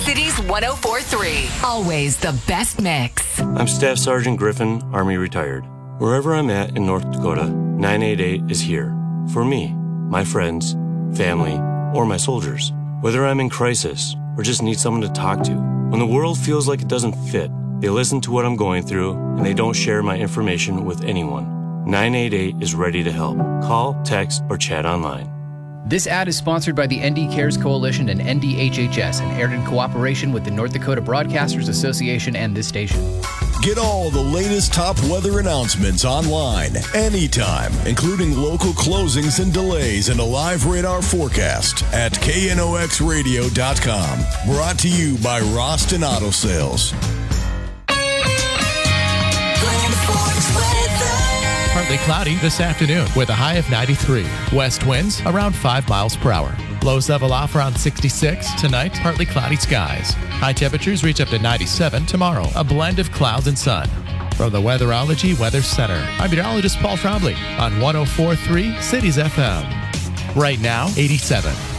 Cities 104.3. Always the best mix. I'm Staff Sergeant Griffin, Army retired. Wherever I'm at in North Dakota, 988 is here. For me, my friends, family, or my soldiers. Whether I'm in crisis or just need someone to talk to. When the world feels like it doesn't fit, they listen to what I'm going through and they don't share my information with anyone. 988 is ready to help. Call, text, or chat online. This ad is sponsored by the ND Cares Coalition and NDHHS and aired in cooperation with the North Dakota Broadcasters Association and this station. Get all the latest top weather announcements online, anytime, including local closings and delays and a live radar forecast at knoxradio.com. Brought to you by Roston Auto Sales. Partly cloudy this afternoon with a high of 93. West winds around 5 miles per hour. Lows level off around 66. Tonight, partly cloudy skies. High temperatures reach up to 97 tomorrow. A blend of clouds and sun. From the Weatherology Weather Center, I'm meteorologist Paul Trombley on 104.3 Cities FM. Right now, 87.